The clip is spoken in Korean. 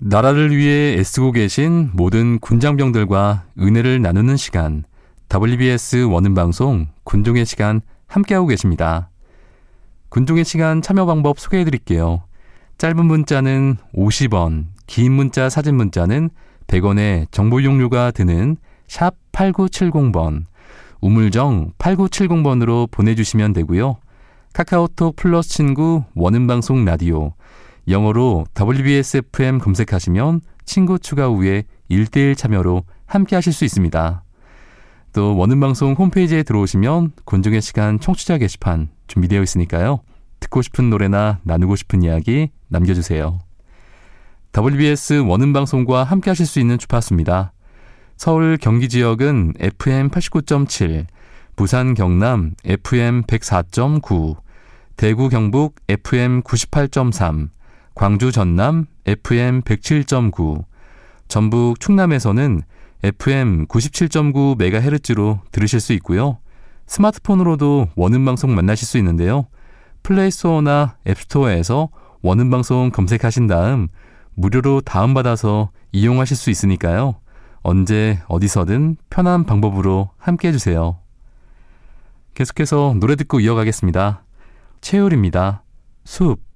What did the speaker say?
나라를 위해 애쓰고 계신 모든 군장병들과 은혜를 나누는 시간, WBS 원음방송 군종의 시간 함께하고 계십니다. 군종의 시간 참여 방법 소개해드릴게요. 짧은 문자는 50원, 긴 문자 사진 문자는 100원의 정보 이용료가 드는 샵 8970번, 우물정 8970번으로 보내주시면 되고요. 카카오톡 플러스 친구 원음방송 라디오, 영어로 WBS FM 검색하시면 친구 추가 후에 1:1 참여로 함께 하실 수 있습니다. 또 원음방송 홈페이지에 들어오시면 군종의 시간 청취자 게시판 준비되어 있으니까요. 듣고 싶은 노래나 나누고 싶은 이야기 남겨주세요. WBS 원음방송과 함께 하실 수 있는 주파수입니다. 서울 경기 지역은 FM 89.7, 부산 경남 FM 104.9, 대구 경북 FM 98.3, 광주 전남 FM 107.9, 전북 충남에서는 FM 97.9MHz로 들으실 수 있고요. 스마트폰으로도 원음방송 만나실 수 있는데요. 플레이스토어나 앱스토어에서 원음방송 검색하신 다음 무료로 다운받아서 이용하실 수 있으니까요. 언제 어디서든 편한 방법으로 함께 해주세요. 계속해서 노래 듣고 이어가겠습니다. 채율입니다. 숲.